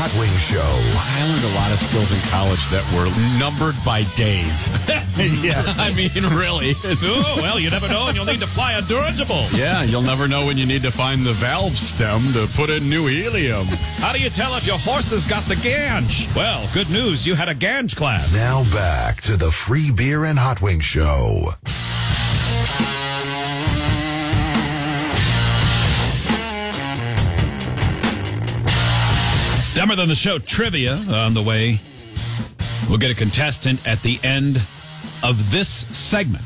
Hot Wings Show. I learned a lot of skills in college that were numbered by days. Yeah. I mean, really. Oh, well, you never know, and you'll need to fly a dirigible. Yeah, you'll never know when you need to find the valve stem to put in new helium. How do you tell if your horse has got the ganj? Well, good news, you had a ganj class. Now back to the Free Beer and Hot Wings Show. Dumber Than the Show trivia on the way. We'll get a contestant at the end of this segment.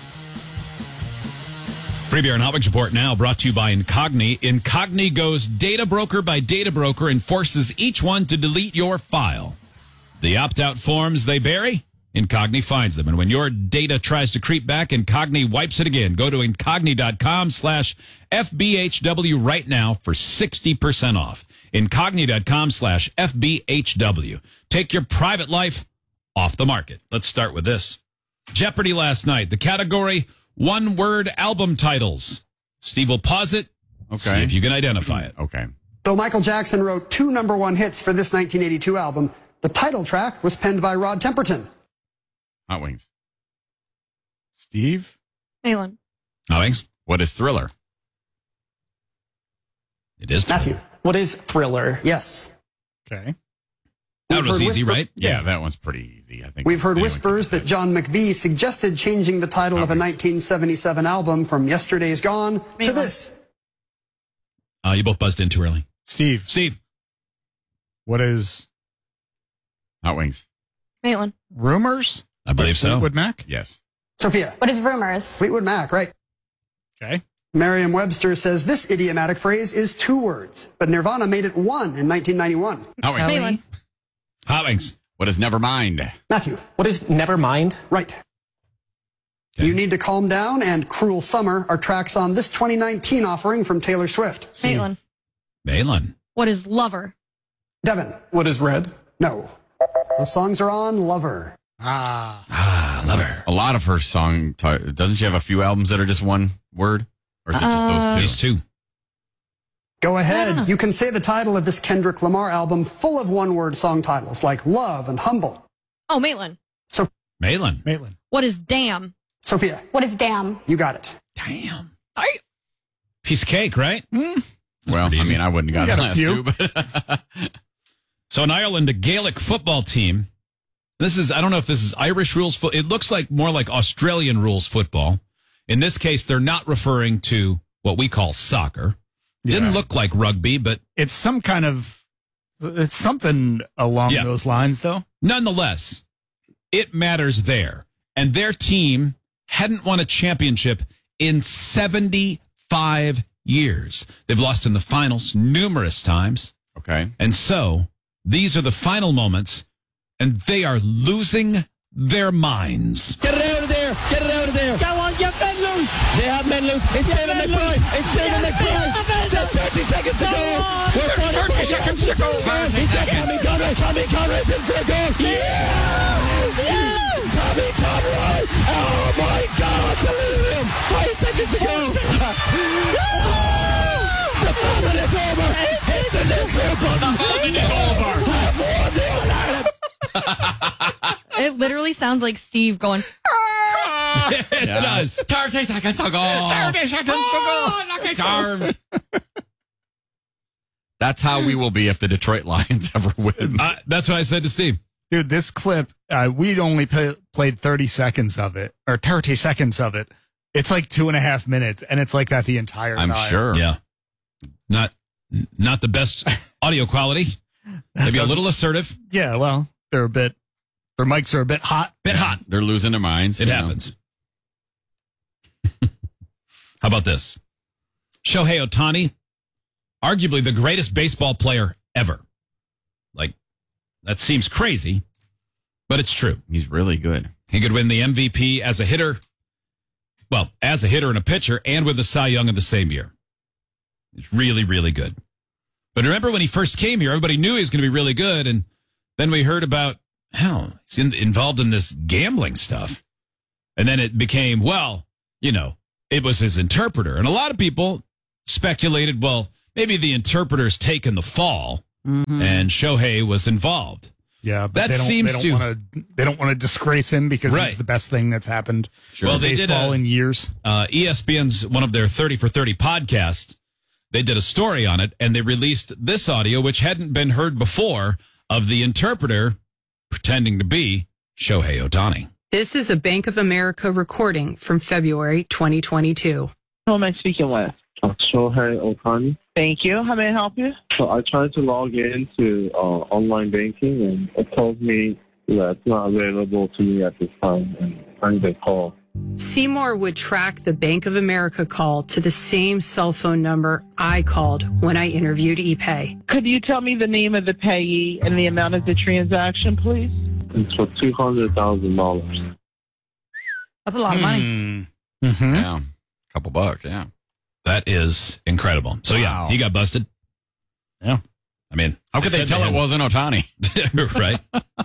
Free Beer and Hot Wings Report now brought to you by Incogni. Incogni goes data broker by data broker and forces each one to delete your file. The opt-out forms they bury, Incogni finds them. And when your data tries to creep back, Incogni wipes it again. Go to incogni.com/FBHW right now for 60% off. Incogni.com/FBHW. Take your private life off the market. Let's start with this. Jeopardy last night. The category, one-word album titles. Steve will pause it. Okay. See if you can identify it. Okay. Though Michael Jackson wrote 2 #1 hits for this 1982 album, the title track was penned by Rod Temperton. Hot Wings. Steve? Malin. Alex? What is Thriller? It is. Matthew. What is Thriller? Yes. Okay. That We've was heard easy, whisper- right? Yeah, that one's pretty easy, I think. We've heard Anyone whispers can that John McVie suggested changing the title of a Alex. 1977 album from Yesterday's Gone to Malin. this. You both buzzed in too early. Steve? Steve? What is Hot Wings. Malin. Rumors? I believe so. Fleetwood Mac? Yes. Sophia. What is rumors? Fleetwood Mac, right. Okay. Merriam-Webster says this idiomatic phrase is 2 words, but Nirvana made it 1 in 1991. Hot Wings. Malin. Hot Wings. What is Nevermind? Matthew. What is Nevermind? Right. Okay. You Need to Calm Down and Cruel Summer are tracks on this 2019 offering from Taylor Swift. Malin. Malin. What is lover? Devin. What is Red? No. Those songs are on Lover. Lover. A lot of her song, doesn't she have a few albums that are just one word? Or is it just those two? These two. Go ahead. You can say the title of this Kendrick Lamar album full of one-word song titles like Love and Humble. Oh, Malin. Malin. Maitland. What is damn? Sophia. What is damn? You got it. Damn. Sorry. Piece of cake, right? Well, pretty I easy. mean, I wouldn't have You gotten got the a last two. But So in Ireland, a Gaelic football team. This is, I don't know if this is Irish rules. It looks like more like Australian rules football. In this case, they're not referring to what we call soccer. Didn't look like rugby, but It's some kind of, it's something along Yeah. those lines, though. nonetheless, it matters there. And their team hadn't won a championship in 75 years. They've lost in the finals numerous times. okay. And so these are the final moments, and they are losing their minds. Get it out of there! Get it out of there! Go on, get men loose! They have men loose. It's David McBride! It's David McBride! Just 30 seconds to go! We're 30 seconds to go! He's got Tommy Conroy! Tommy Conroy's in for a goal! Yeah! Tommy Conroy! Oh my God! Salute him! 5 seconds to go! The famine is over! Hit the nuclear button! The famine is over! Have won the All-Ireland! It literally sounds like Steve going, It does. 30 seconds to go. 30 seconds to go. Lucky Charms. That's how we will be if the Detroit Lions ever win. That's what I said to Steve. Dude, this clip, we'd only played 30 seconds of it, or 30 seconds of it. It's like 2.5 minutes, and it's like that the entire time. I'm sure. Yeah. Not the best audio quality. Maybe a little assertive. Yeah, well, their mics are a bit hot. They're losing their minds. It you know. happens. How about this? Shohei Ohtani, arguably the greatest baseball player ever. Like, that seems crazy, but it's true. He's really good. He could win the MVP as a hitter. Well, as a hitter and a pitcher, and with the Cy Young in the same year. It's really, really good. But remember when he first came here, everybody knew he was going to be really good, and then we heard about, he's involved in this gambling stuff. And then it became, well, it was his interpreter. And a lot of people speculated, well, maybe the interpreter's taken the fall and Shohei was involved. Yeah, but That seems they don't want to disgrace him because Right. he's the best thing that's happened Well, to they did baseball in years. ESPN's one of their 30 for 30 podcasts. They did a story on it, and they released this audio, which hadn't been heard before, of the interpreter pretending to be Shohei Ohtani. This is a Bank of America recording from February 2022. Who am I speaking with? Shohei Ohtani. Thank you. How may I help you? So I tried to log into online banking, and it told me that it's not available to me at this time, and I need a call. Seymour would track the Bank of America call to the same cell phone number I called when I interviewed ePay. Could you tell me the name of the payee and the amount of the transaction, please? It's for $200,000. That's a lot of money. Mm-hmm. Yeah. A couple bucks, yeah. That is incredible. So, yeah, he got busted. Yeah. I mean, How could they tell it wasn't Ohtani? Right.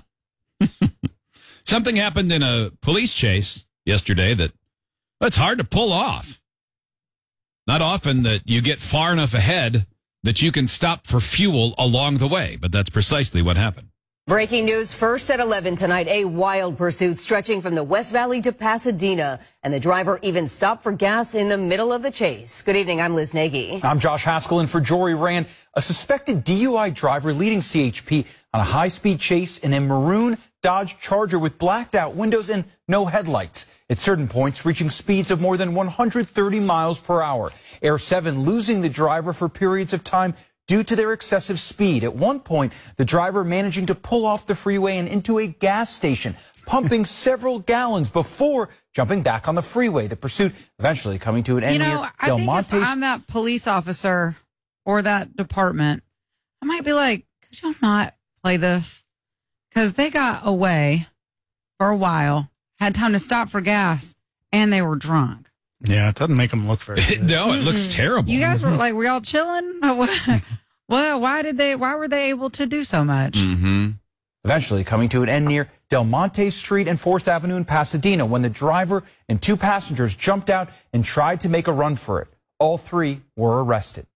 Something happened in a police chase yesterday that's hard to pull off. Not often that you get far enough ahead that you can stop for fuel along the way, but that's precisely what happened. Breaking news first at 11 tonight. A wild pursuit stretching from the West Valley to Pasadena, and the driver even stopped for gas in the middle of the chase. Good evening. I'm Liz Nagy. I'm Josh Haskell in for Jory Rand. A suspected DUI driver leading CHP on a high-speed chase in a maroon Dodge Charger with blacked out windows and no headlights. At certain points, reaching speeds of more than 130 miles per hour. Air 7 losing the driver for periods of time due to their excessive speed. At one point, the driver managing to pull off the freeway and into a gas station, pumping several gallons before jumping back on the freeway. The pursuit eventually coming to an end near I Del think Monte. if I'm that police officer or that department, I might be like, could you not play this? Because they got away for a while, had time to stop for gas, and they were drunk. Yeah, it doesn't make them look very good. No, it looks terrible. You guys were like, were y'all chilling? Well, why were they able to do so much? Mm-hmm. Eventually coming to an end near Del Monte Street and Forest Avenue in Pasadena when the driver and two passengers jumped out and tried to make a run for it. All three were arrested.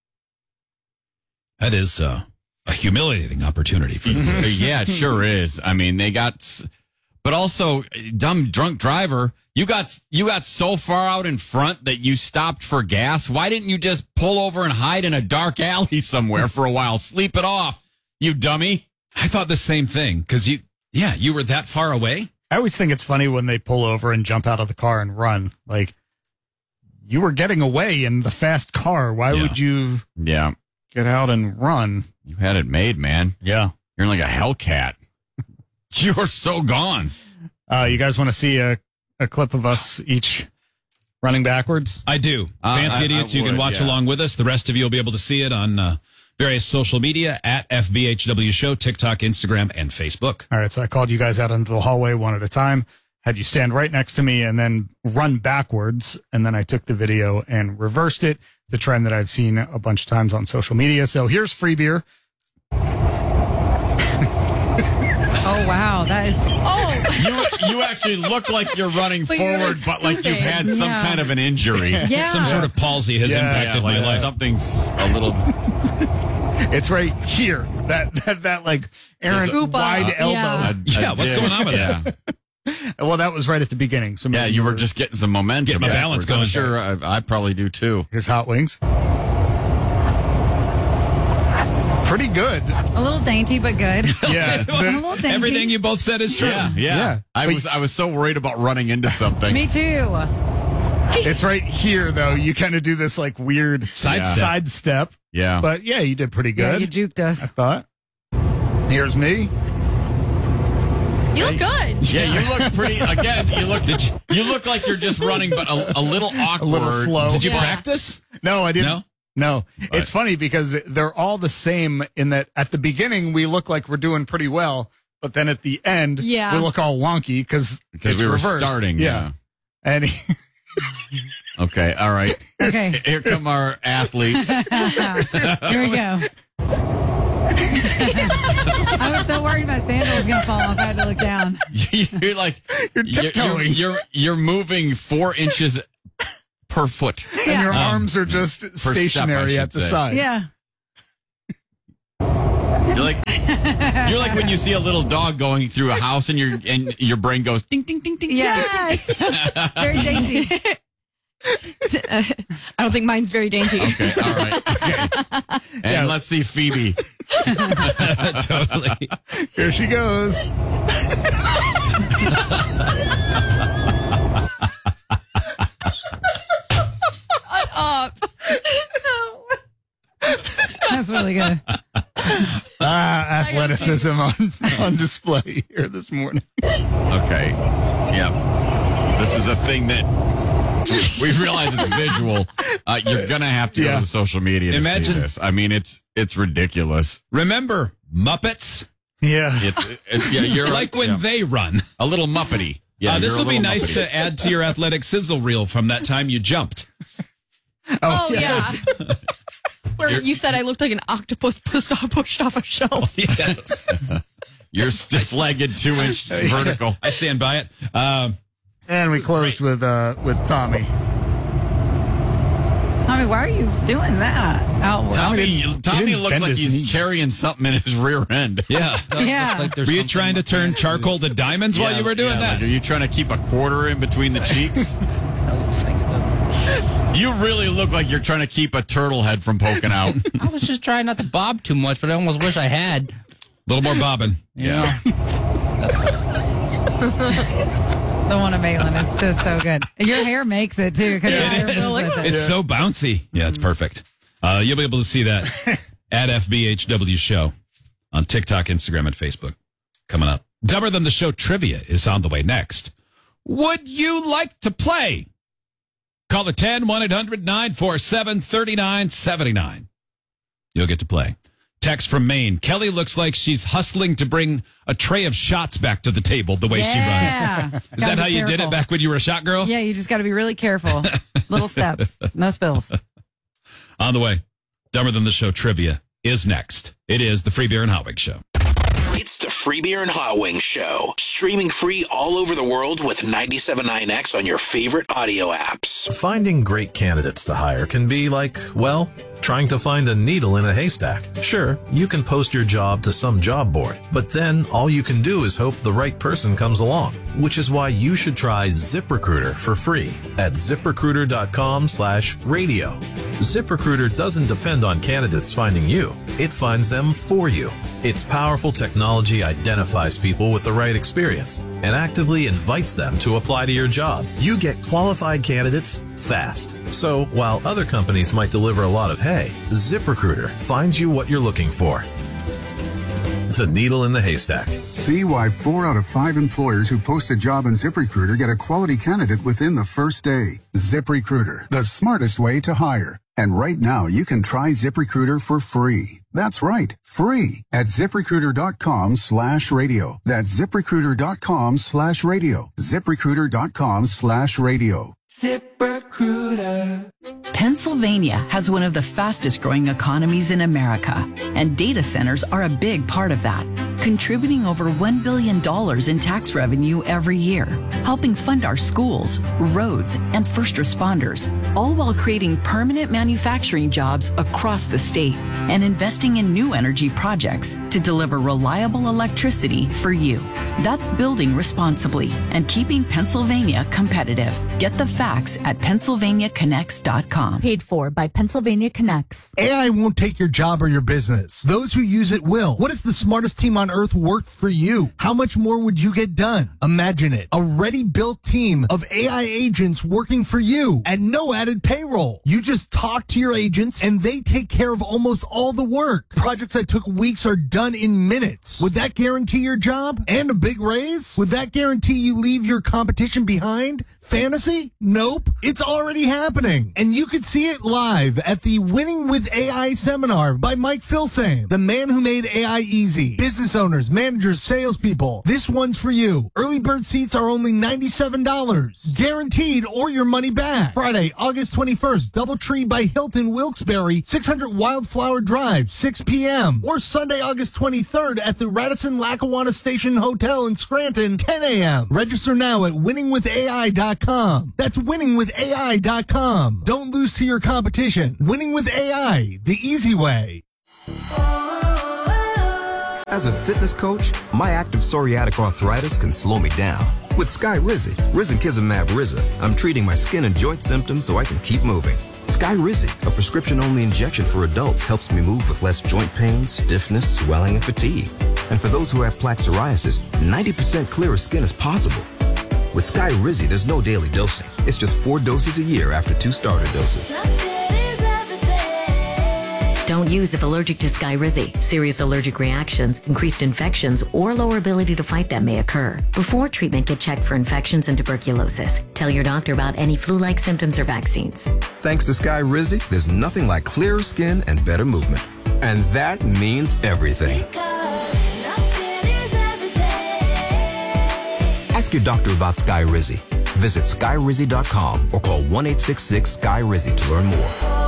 That is a humiliating opportunity for the police. Yeah, it sure is. I mean, but also, dumb drunk driver, you got so far out in front that you stopped for gas. Why didn't you just pull over and hide in a dark alley somewhere for a while? Sleep it off, you dummy. I thought the same thing because you were that far away. I always think it's funny when they pull over and jump out of the car and run. Like, you were getting away in the fast car. Why would you get out and run? You had it made, man. Yeah. You're like a Hellcat. You're so gone. You guys want to see a clip of us each running backwards? I do. Fancy idiots, you can watch along with us. The rest of you will be able to see it on various social media at FBHW Show, TikTok, Instagram, and Facebook. All right, so I called you guys out into the hallway one at a time, had you stand right next to me and then run backwards, and then I took the video and reversed it. It's a trend that I've seen a bunch of times on social media. So here's free beer. Oh, wow. That is... Oh! You actually look like you're running But you're forward, but like you've had stupid. some Yeah. kind of an injury. Yeah. Some sort of palsy has impacted my life. Something's a little... It's right here. That like Aaron Scoop up. wide elbow. Yeah. What's going on with that? Well, that was right at the beginning. So Yeah, maybe you were just getting some momentum. Getting my balance going. I'm sure I probably do too. Here's Hot Wings. Pretty good. A little dainty, but good. Yeah. A little dainty. Everything you both said is true. Yeah. I was so worried about running into something. Me too. It's right here, though. You kind of do this like weird side step. Yeah. But yeah, you did pretty Yeah, good. you juked us. I thought. Here's me. You look good. Yeah, you look pretty. Again, you look like you're just running, but a little awkward. A little slow. Did you practice? No, I didn't. No. It's funny because they're all the same in that at the beginning we look like we're doing pretty well, but then at the end we look all wonky because we were reversed. starting. Yeah. And Okay. All right. Okay. Here come our athletes. Here we go. I was so worried my sandal was going to fall off. I had to look down. You're like You're tiptoeing. You're moving 4 inches per foot. and your arms are just step, I stationary should at the say. side. Yeah. You're like when you see a little dog going through a house and your brain goes ding ding ding ding. Yeah. Very dainty. I don't think mine's very dainty. Okay, all right. Okay. And let's see Phoebe. Totally. Here she goes. Shut up. That's really good. Athleticism on display here this morning. Okay. Yep. This is a thing that we realize it's visual. You're going to have to go to social media to see this. I mean, it's ridiculous. Remember Muppets? Yeah. You're like when they run. A little Muppety. Yeah, this you're a will be little nice Muppety. to add to your athletic sizzle reel from that time you jumped. Oh, yeah. Where you said I looked like an octopus pushed off a shelf. Yes. You're stiff-legged, 2-inch vertical. I stand by it. And we closed with Tommy. Tommy, why are you doing that? Outward? Tommy looks like he's carrying something in his rear end. Yeah. Yeah. Were you trying to turn charcoal to diamonds while you were doing that? Like, are you trying to keep a quarter in between the cheeks? You really look like you're trying to keep a turtle head from poking out. I was just trying not to bob too much, but I almost wish I had. A little more bobbing. Yeah. The one of Maitland is just so good. Your hair makes it too. Because It's so bouncy. Yeah, it's perfect. You'll be able to see that at FBHW Show on TikTok, Instagram, and Facebook. Coming up. Dumber Than the Show trivia is on the way next. Would you like to play? Call the 10-1-800-947-3979. You'll get to play. Text from Maine. Kelly looks like she's hustling to bring a tray of shots back to the table the way she runs. Is that how you did it back when you were a shot girl? Yeah, you just got to be really careful. Little steps, no spills. On the way, Dumber Than the Show trivia is next. It is the Free Beer and Hot Wings Show. It's the Free Beer and Hot Wings Show. Streaming free all over the world with 97.9X on your favorite audio apps. Finding great candidates to hire can be like, well, trying to find a needle in a haystack. Sure, you can post your job to some job board, but then all you can do is hope the right person comes along, which is why you should try ZipRecruiter for free at ZipRecruiter.com/radio. ZipRecruiter doesn't depend on candidates finding you. It finds them for you. Its powerful technology identifies people with the right experience and actively invites them to apply to your job. You get qualified candidates fast. So while other companies might deliver a lot of hay, ZipRecruiter finds you what you're looking for. The needle in the haystack. See why 4 out of 5 employers who post a job on ZipRecruiter get a quality candidate within the first day. ZipRecruiter, the smartest way to hire. And right now, you can try ZipRecruiter for free. That's right, free at ZipRecruiter.com/radio. That's ZipRecruiter.com/radio. ZipRecruiter.com/radio. ZipRecruiter. Pennsylvania has one of the fastest growing economies in America, and data centers are a big part of that, contributing over $1 billion in tax revenue every year, helping fund our schools, roads, and first responders, all while creating permanent manufacturing jobs across the state and investing in new energy projects to deliver reliable electricity for you. That's building responsibly and keeping Pennsylvania competitive. Get the facts at PennsylvaniaConnects.com. Paid for by Pennsylvania Connects. AI won't take your job or your business. Those who use it will. What if the smartest team on earth worked for you? How much more would you get done? Imagine it. A ready-built team of AI agents working for you at no added payroll. You just talk to your agents and they take care of almost all the work. Projects that took weeks are done in minutes. Would that guarantee your job and a big raise? Would that guarantee you leave your competition behind? Fantasy? Nope. It's already happening. And you could see it live at the Winning with AI seminar by Mike Filsame, the man who made AI easy. Business owners, managers, salespeople. This one's for you. Early bird seats are only $97. Guaranteed or your money back. Friday, August 21st, Doubletree by Hilton Wilkes-Barre, 600 Wildflower Drive, 6 p.m. Or Sunday, August 23rd at the Radisson Lackawanna Station Hotel in Scranton, 10 a.m. Register now at winningwithai.com. That's winningwithai.com. Don't lose to your competition. Winning with AI, the easy way. As a fitness coach, my active psoriatic arthritis can slow me down. With Skyrizi, risankizumab Riza, I'm treating my skin and joint symptoms so I can keep moving. Skyrizi, a prescription-only injection for adults, helps me move with less joint pain, stiffness, swelling, and fatigue. And for those who have plaque psoriasis, 90% clearer skin is possible. With Skyrizi, there's no daily dosing. It's just 4 doses a year after 2 starter doses. Don't use if allergic to Skyrizi. Serious allergic reactions, increased infections, or lower ability to fight them may occur. Before treatment, get checked for infections and tuberculosis. Tell your doctor about any flu-like symptoms or vaccines. Thanks to Skyrizi, there's nothing like clearer skin and better movement. And that means everything. Ask your doctor about Skyrizi. Visit Skyrizi.com or call 1-866-SKY-RIZI to learn more.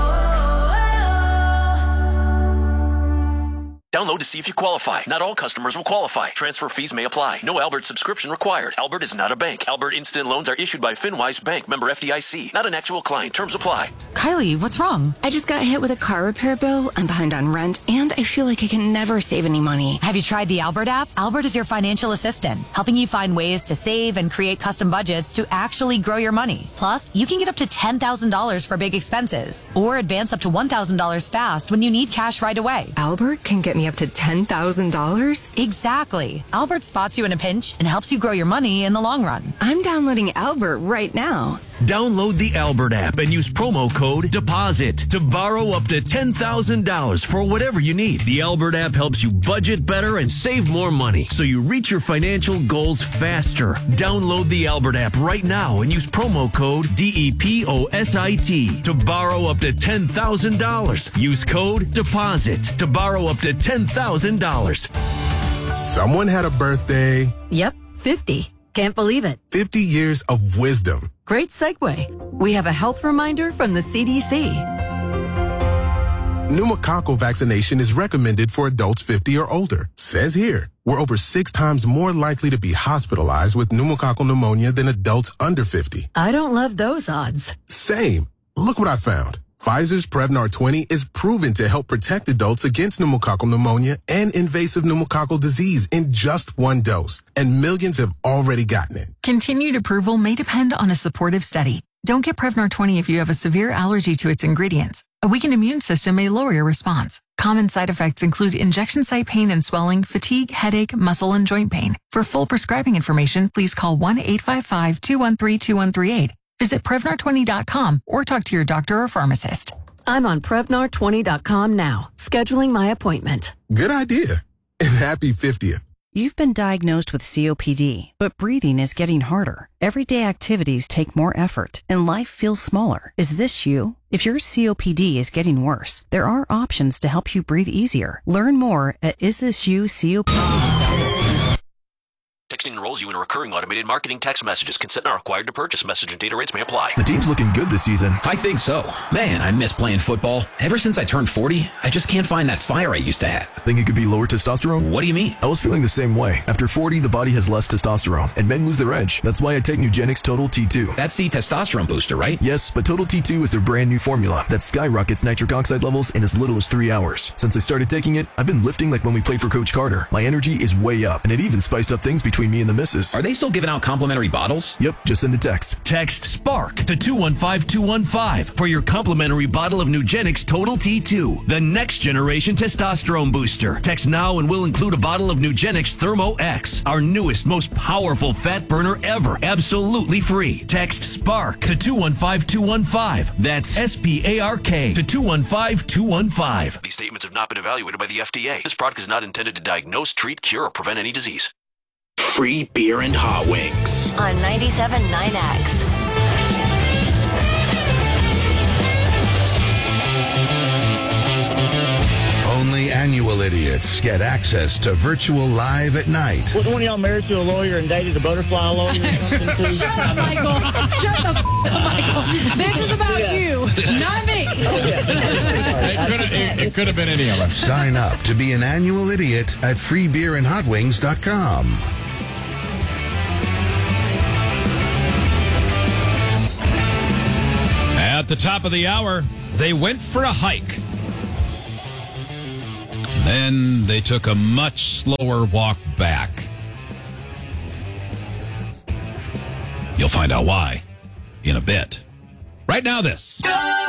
Download to see if you qualify. Not all customers will qualify. Transfer fees may apply. No Albert subscription required. Albert is not a bank. Albert Instant Loans are issued by FinWise Bank, member FDIC. Not an actual client. Terms apply. Kylie, what's wrong? I just got hit with a car repair bill. I'm behind on rent, and I feel like I can never save any money. Have you tried the Albert app? Albert is your financial assistant, helping you find ways to save and create custom budgets to actually grow your money. Plus, you can get up to $10,000 for big expenses, or advance up to $1,000 fast when you need cash right away. Albert can get me up to $10,000? Exactly. Albert spots you in a pinch and helps you grow your money in the long run. I'm downloading Albert right now. Download the Albert app and use promo code DEPOSIT to borrow up to $10,000 for whatever you need. The Albert app helps you budget better and save more money so you reach your financial goals faster. Download the Albert app right now and use promo code DEPOSIT to borrow up to $10,000. Use code DEPOSIT to borrow up to $10,000. Someone had a birthday. Yep, 50. Can't believe it. 50 years of wisdom. Great segue. We have a health reminder from the CDC. Pneumococcal vaccination is recommended for adults 50 or older. Says here, we're over 6 times more likely to be hospitalized with pneumococcal pneumonia than adults under 50. I don't love those odds. Same. Look what I found. Pfizer's Prevnar 20 is proven to help protect adults against pneumococcal pneumonia and invasive pneumococcal disease in just 1 dose, and millions have already gotten it. Continued approval may depend on a supportive study. Don't get Prevnar 20 if you have a severe allergy to its ingredients. A weakened immune system may lower your response. Common side effects include injection site pain and swelling, fatigue, headache, muscle, and joint pain. For full prescribing information, please call 1-855-213-2138. Visit Prevnar20.com or talk to your doctor or pharmacist. I'm on Prevnar20.com now, scheduling my appointment. Good idea. And happy 50th. You've been diagnosed with COPD, but breathing is getting harder. Everyday activities take more effort, and life feels smaller. Is this you? If your COPD is getting worse, there are options to help you breathe easier. Learn more at isthisyouCOPD.org. Texting enrolls you in a recurring automated marketing text messages. Consent not required to purchase. Message and data rates may apply. The team's looking good this season. I think so. Man, I miss playing football. Ever since I turned 40, I just can't find that fire I used to have. Think it could be lower testosterone? What do you mean? I was feeling the same way. After 40, the body has less testosterone, and men lose their edge. That's why I take Nugenix Total T2. That's the testosterone booster, right? Yes, but Total T2 is their brand new formula that skyrockets nitric oxide levels in as little as 3 hours. Since I started taking it, I've been lifting like when we played for Coach Carter. My energy is way up, and it even spiced up things between me and the missus. Are they still giving out complimentary bottles? Yep, just send a text. Text SPARK to 215-215 for your complimentary bottle of Nugenix Total T2, the next generation testosterone booster. Text now and we'll include a bottle of Nugenix Thermo X, our newest, most powerful fat burner ever, absolutely free. Text SPARK to 215-215. That's SPARK to 215-215. These statements have not been evaluated by the FDA. This product is not intended to diagnose, treat, cure, or prevent any disease. Free beer and hot wings On 97.9X. Only annual idiots get access to virtual live at night. Was one of y'all married to a lawyer and dated a butterfly lawyer or something too? Shut up, Michael. Shut the up, Michael. This is about you, not me. It could have been any of us. Sign up to be an annual idiot at freebeerandhotwings.com. At the top of the hour, they went for a hike. Then they took a much slower walk back. You'll find out why in a bit. Right now, this.